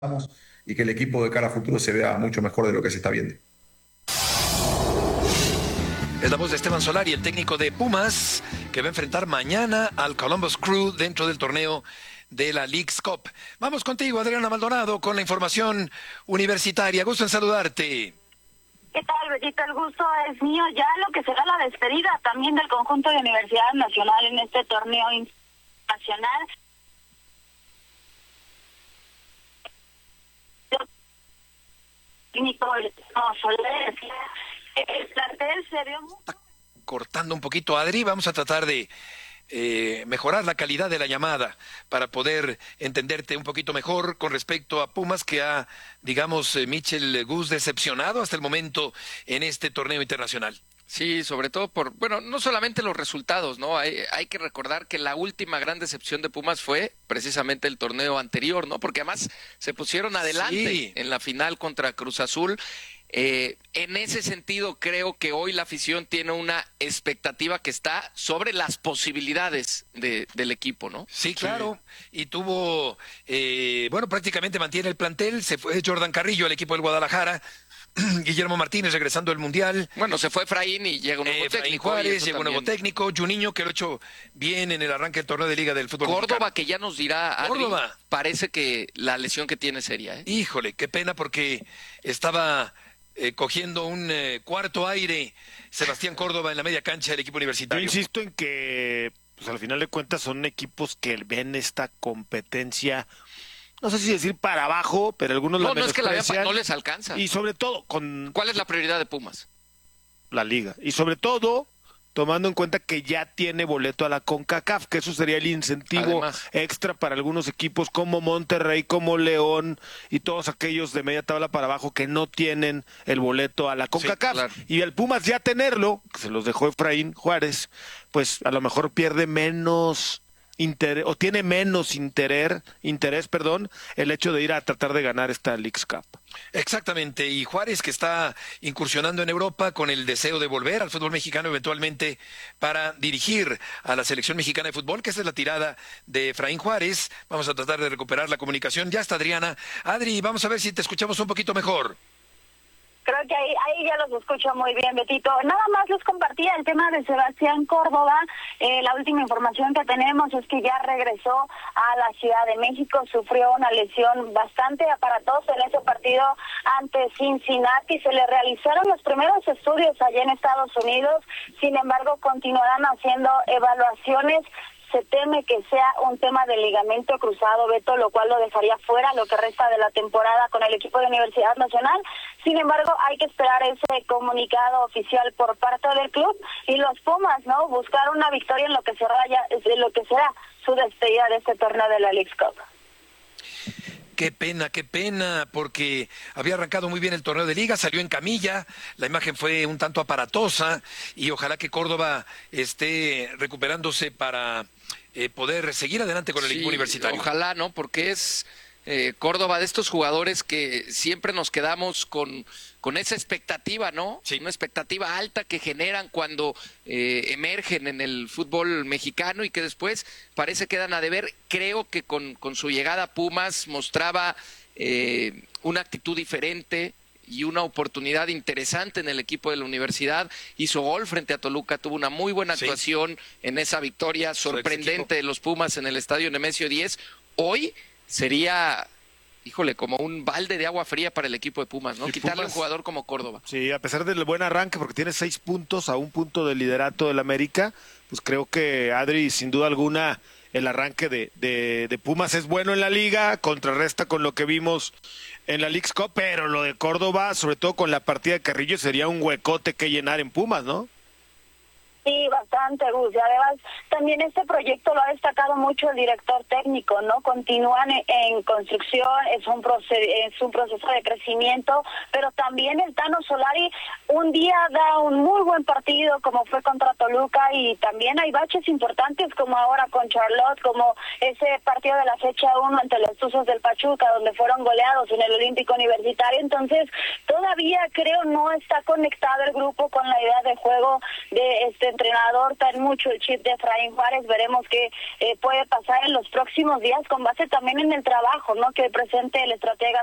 y que el equipo de cara a futuro se vea mucho mejor de lo que se está viendo. Es la voz de Esteban Solari, el técnico de Pumas, que va a enfrentar mañana al Columbus Crew dentro del torneo de la Leagues Cup. Vamos contigo, Adriana Maldonado, con la información universitaria. Gusto en saludarte. ¿Qué tal, Bellita? El gusto es mío. Ya lo que será la despedida también del conjunto de Universidad Nacional en este torneo nacional. El plantel se vio Está cortando un poquito, Adri. Vamos a tratar de mejorar la calidad de la llamada para poder entenderte un poquito mejor con respecto a Pumas, que ha, digamos, Michel Gus decepcionado hasta el momento en este torneo internacional. Sí, sobre todo no solamente los resultados, ¿no? Hay que recordar que la última gran decepción de Pumas fue precisamente el torneo anterior, ¿no? Porque además se pusieron adelante en la final contra Cruz Azul. En ese sentido, creo que hoy la afición tiene una expectativa que está sobre las posibilidades del equipo, ¿no? Sí, claro. Y tuvo, prácticamente mantiene el plantel. Se fue Jordan Carrillo al equipo del Guadalajara. Guillermo Martínez regresando del Mundial. Bueno, se fue Efraín y llega un nuevo técnico. Juárez, llega un nuevo técnico. Juninho, que lo ha hecho bien en el arranque del torneo de Liga del Fútbol Córdoba, mexicano. que ya nos dirá, Adri, Córdoba. parece que la lesión que tiene es seria, ¿eh? Híjole, qué pena, porque estaba cogiendo un cuarto aire Sebastián Córdoba en la media cancha del equipo universitario. Yo insisto en que, pues al final de cuentas, son equipos que ven esta competencia, no sé si decir para abajo, pero algunos la menosprecian. No es que no les alcanza. Y sobre todo ¿Cuál es la prioridad de Pumas? La liga. Y sobre todo, tomando en cuenta que ya tiene boleto a la CONCACAF, que eso sería el incentivo extra para algunos equipos como Monterrey, como León y todos aquellos de media tabla para abajo que no tienen el boleto a la CONCACAF. Sí, claro. Y el Pumas ya tenerlo, que se los dejó Efraín Juárez, pues a lo mejor pierde menos interés, o tiene menos interés, el hecho de ir a tratar de ganar esta Leagues Cup. Exactamente, y Juárez, que está incursionando en Europa con el deseo de volver al fútbol mexicano eventualmente para dirigir a la selección mexicana de fútbol, que esa es la tirada de Efraín Juárez. Vamos a tratar de recuperar la comunicación. Ya está Adriana. Adri, vamos a ver si te escuchamos un poquito mejor. Creo que ahí ya los escucho muy bien, Betito. Nada más les compartía el tema de Sebastián Córdoba. La última información que tenemos es que ya regresó a la Ciudad de México. Sufrió una lesión bastante aparatosa en ese partido ante Cincinnati. Se le realizaron los primeros estudios allá en Estados Unidos. Sin embargo, continuarán haciendo evaluaciones. Se teme que sea un tema de ligamento cruzado, Beto, lo cual lo dejaría fuera lo que resta de la temporada con el equipo de Universidad Nacional. Sin embargo, hay que esperar ese comunicado oficial por parte del club y los Pumas, ¿no? Buscar una victoria en lo que será su despedida de este torneo de la Leagues Cup. Qué pena, porque había arrancado muy bien el torneo de liga, salió en camilla, la imagen fue un tanto aparatosa y ojalá que Córdoba esté recuperándose para poder seguir adelante con el equipo universitario. Ojalá, ¿no? Porque es Córdoba de estos jugadores que siempre nos quedamos con esa expectativa, ¿no? Sí. Una expectativa alta que generan cuando emergen en el fútbol mexicano y que después parece que dan a deber. Creo que con su llegada a Pumas mostraba una actitud diferente y una oportunidad interesante en el equipo de la universidad. Hizo gol frente a Toluca, tuvo una muy buena actuación en esa victoria sorprendente de los Pumas en el Estadio Nemesio 10. Hoy sería, como un balde de agua fría para el equipo de Pumas, ¿no? Quitarle a un jugador como Córdoba. Sí, a pesar del buen arranque, porque tiene 6 puntos a un punto del liderato del América, pues creo que Adri, sin duda alguna, el arranque de Pumas es bueno en la liga, contrarresta con lo que vimos en la Leagues Cup, pero lo de Córdoba, sobre todo con la partida de Carrillo, sería un huecote que llenar en Pumas, ¿no? Sí, bastante, Gus. Y además, también este proyecto lo ha destacado mucho el director técnico, ¿no? Continúan en construcción, es un proceso de crecimiento, pero también el Tano Solari un día da un muy buen partido, como fue contra Toluca, y también hay baches importantes, como ahora con Charlotte, como ese partido de la fecha 1 ante los Tuzos del Pachuca, donde fueron goleados en el Olímpico Universitario. Entonces, todavía creo no está conectado el grupo con la idea de juego de este entrenador importa mucho el chip de Efraín Juárez. Veremos qué puede pasar en los próximos días con base también en el trabajo, ¿no?, que presente el estratega